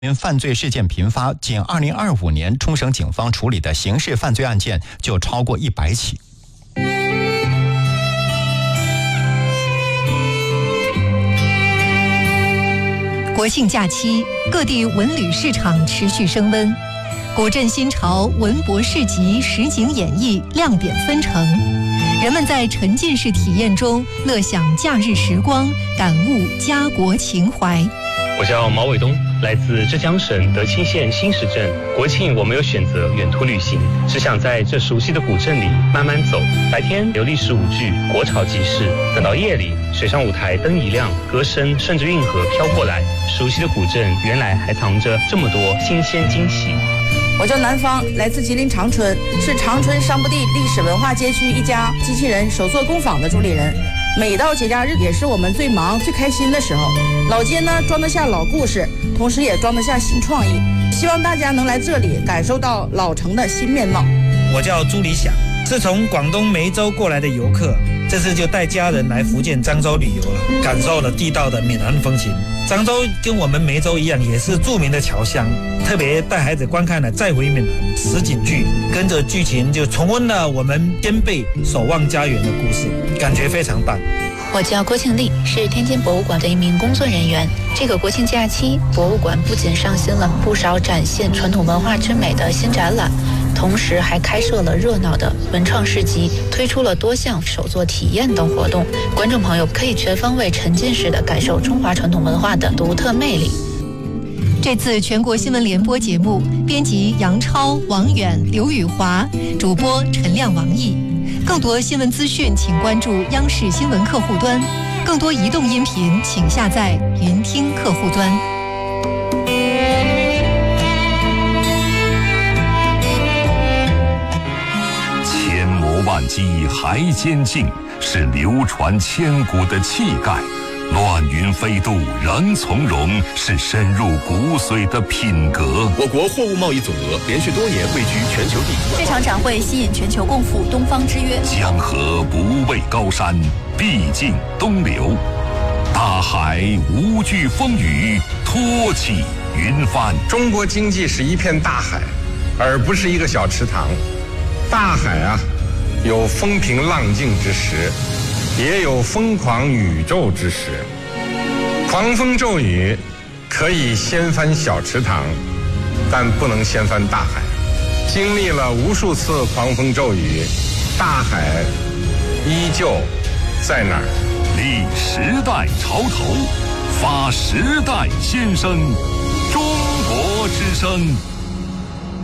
因犯罪事件频发，仅2025年冲绳警方处理的刑事犯罪案件就超过100起。 国庆假期，各地文旅市场持续升温，古镇新潮、文博市集、实景演绎亮点纷呈，人们在沉浸式体验中乐享假日时光，感悟家国情怀。 我叫毛伟东，来自浙江省德清县新石镇。国庆我没有选择远途旅行，只想在这熟悉的古镇里慢慢走。白天有历史舞剧、国潮集市，等到夜里，水上舞台灯一亮，歌声顺着运河飘过来，熟悉的古镇原来还藏着这么多新鲜惊喜。 我叫南方，来自吉林长春，是长春商埠地历史文化街区一家机器人手作工坊的主理人。每到节假日也是我们最忙最开心的时候，老街呢装得下老故事，同时也装得下新创意，希望大家能来这里感受到老城的新面貌。 我叫朱理想，是从广东梅州过来的游客，这次就带家人来福建漳州旅游了，感受了地道的闽南风情。漳州跟我们梅州一样，也是著名的侨乡，特别带孩子观看了《再回闽南》实景剧，跟着剧情就重温了我们先辈守望家园的故事，感觉非常棒。 我叫郭庆丽，是天津博物馆的一名工作人员。这个国庆假期，博物馆不仅上新了不少展现传统文化之美的新展览，同时还开设了热闹的文创市集，推出了多项手作体验等活动。观众朋友可以全方位沉浸式地感受中华传统文化的独特魅力。 这次全国新闻联播节目，编辑杨超、王远、刘宇华，主播陈亮、王毅。更多新闻资讯，请关注央视新闻客户端；更多移动音频，请下载云听客户端。 千磨万击还坚劲，是流传千古的气概；乱云飞渡仍从容，是深入骨髓的品格。 我国货物贸易总额连续多年位居全球第一。 这场展会吸引全球共赴东方之约。 江河不畏高山，必尽东流；大海无惧风雨，托起云帆。 中国经济是一片大海，而不是一个小池塘。大海啊，有风平浪静之时，也有疯狂宇宙之时。狂风骤雨可以掀翻小池塘，但不能掀翻大海。经历了无数次狂风骤雨，大海依旧在那儿。 立时代潮头，发时代先声，中国之声。